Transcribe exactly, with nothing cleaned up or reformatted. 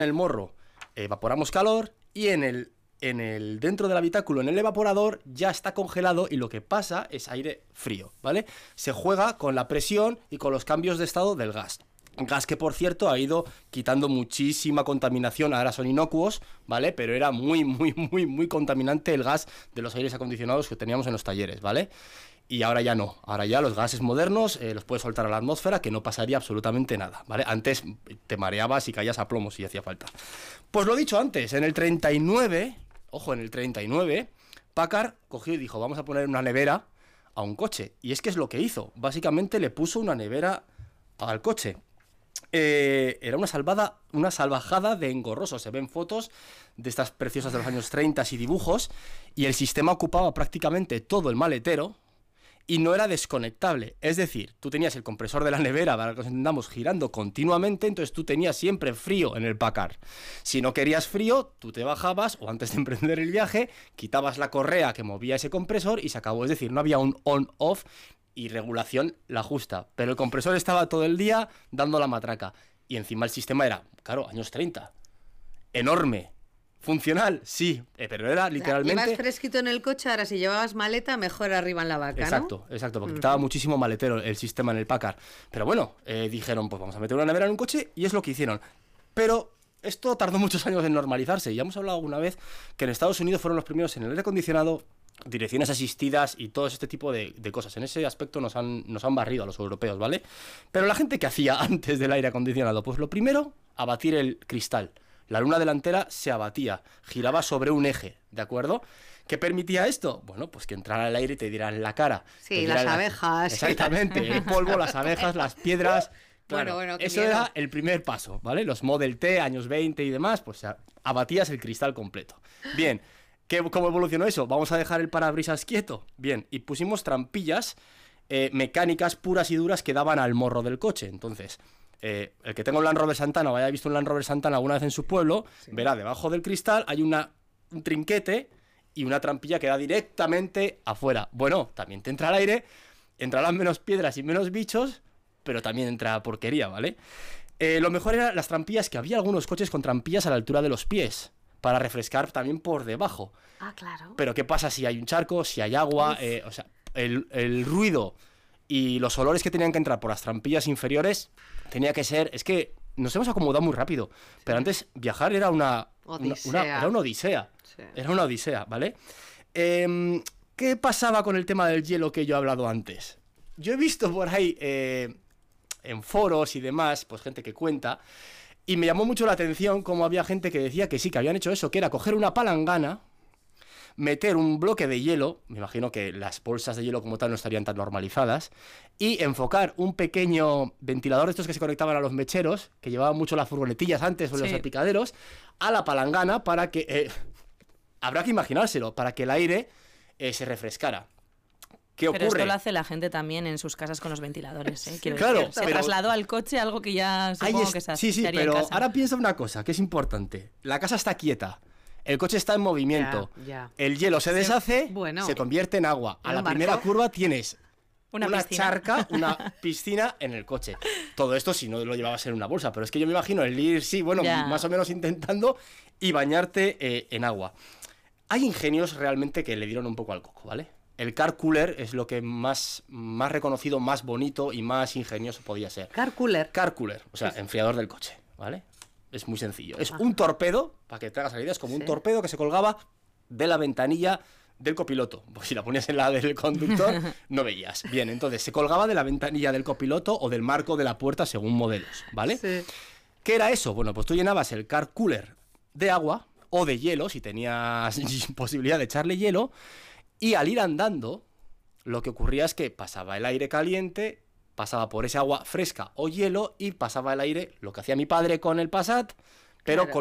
el morro evaporamos calor y en el, en el dentro del habitáculo, en el evaporador, ya está congelado y lo que pasa es aire frío, ¿vale? Se juega con la presión y con los cambios de estado del gas. Gas que, por cierto, ha ido quitando muchísima contaminación, ahora son inocuos, ¿vale? Pero era muy, muy, muy, muy contaminante el gas de los aires acondicionados que teníamos en los talleres, ¿vale? Y ahora ya no, ahora ya los gases modernos eh, los puedes soltar a la atmósfera, que no pasaría absolutamente nada, ¿vale? Antes te mareabas y caías a plomo si hacía falta. Pues lo dicho antes, en el treinta y nueve, ojo, en el treinta y nueve, Packard cogió y dijo, vamos a poner una nevera a un coche. Y es que es lo que hizo, básicamente le puso una nevera al coche. Eh, era una salvada, una salvajada de engorroso. Se ven fotos de estas preciosas de los años treinta y dibujos, y el sistema ocupaba prácticamente todo el maletero y no era desconectable. Es decir, tú tenías el compresor de la nevera, para que nos entendamos, girando continuamente, entonces tú tenías siempre frío en el Packard. Si no querías frío, tú te bajabas, o antes de emprender el viaje, quitabas la correa que movía ese compresor y se acabó. Es decir, no había un on-off y regulación la justa, pero el compresor estaba todo el día dando la matraca, y encima el sistema era, claro, años treinta, enorme, funcional, sí, eh, pero era literalmente... Ibas fresquito en el coche, ahora si llevabas maleta, mejor arriba en la vaca, ¿no? Exacto, exacto, porque uh-huh. Estaba muchísimo maletero el sistema en el Packard, pero bueno, eh, dijeron, pues vamos a meter una nevera en un coche, y es lo que hicieron, pero... Esto tardó muchos años en normalizarse. Ya hemos hablado alguna vez que en Estados Unidos fueron los primeros en el aire acondicionado, direcciones asistidas y todo este tipo de, de cosas. En ese aspecto nos han, nos han barrido a los europeos, ¿vale? Pero la gente, ¿qué hacía antes del aire acondicionado? Pues lo primero, abatir el cristal. La luna delantera se abatía, giraba sobre un eje, ¿de acuerdo? ¿Qué permitía esto? Bueno, pues que entrara el aire y te diera en la cara. Sí, las la... abejas. Exactamente, el polvo, las abejas, las piedras... Claro, bueno, bueno, eso miedo. Era el primer paso, ¿vale? Los Model T, años veinte y demás, pues abatías el cristal completo. Bien, ¿qué, ¿cómo evolucionó eso? Vamos a dejar el parabrisas quieto. Bien, y pusimos trampillas eh, mecánicas puras y duras que daban al morro del coche. Entonces, eh, el que tenga un Land Rover Santana o haya visto un Land Rover Santana alguna vez en su pueblo, sí. Verá, debajo del cristal hay una, un trinquete y una trampilla que da directamente afuera. Bueno, también te entra el aire, entrarán menos piedras y menos bichos, pero también entra porquería, ¿vale? Eh, lo mejor eran las trampillas, que había algunos coches con trampillas a la altura de los pies, para refrescar también por debajo. Ah, claro. Pero ¿qué pasa si hay un charco, si hay agua? Eh, o sea, el, el ruido y los olores que tenían que entrar por las trampillas inferiores tenía que ser... Es que nos hemos acomodado muy rápido, pero antes viajar era una... Odisea. Una, una, era una odisea. Sí. Era una odisea, ¿vale? Eh, ¿Qué pasaba con el tema del hielo que yo he hablado antes? Yo he visto por ahí... Eh, en foros y demás, pues gente que cuenta, y me llamó mucho la atención cómo había gente que decía que sí, que habían hecho eso, que era coger una palangana, meter un bloque de hielo, me imagino que las bolsas de hielo como tal no estarían tan normalizadas, y enfocar un pequeño ventilador de estos que se conectaban a los mecheros, que llevaban mucho las furgonetillas antes o sí. Los salpicaderos, a la palangana para que, eh, habrá que imaginárselo, para que el aire eh, se refrescara. ¿Qué ocurre? Pero esto lo hace la gente también en sus casas con los ventiladores, ¿eh? Quiero claro, decir, se pero... trasladó al coche algo que ya supongo es... que se hace. Sí, sí, pero ahora piensa una cosa que es importante. La casa está quieta, el coche está en movimiento, ya, ya. El hielo se deshace, se, bueno, se convierte en agua. A la barco? primera curva tienes una, una piscina. charca, una piscina en el coche. Todo esto si no lo llevabas en una bolsa, pero es que yo me imagino el ir, sí, bueno, ya. Más o menos intentando y bañarte eh, en agua. Hay ingenios realmente que le dieron un poco al coco, ¿vale? El car cooler es lo que más, más reconocido, más bonito y más ingenioso podía ser. Car cooler. Car cooler, o sea, sí. Enfriador del coche, ¿vale? Es muy sencillo. Es Ajá. un torpedo, para que te hagas la idea, es como sí. un torpedo que se colgaba de la ventanilla del copiloto. Pues si la ponías en la del conductor, no veías. Bien, entonces se colgaba de la ventanilla del copiloto o del marco de la puerta según modelos, ¿vale? Sí. ¿Qué era eso? Bueno, pues tú llenabas el car cooler de agua o de hielo, si tenías posibilidad de echarle hielo. Y al ir andando, lo que ocurría es que pasaba el aire caliente, pasaba por ese agua fresca o hielo y pasaba el aire, lo que hacía mi padre con el Passat, pero claro. con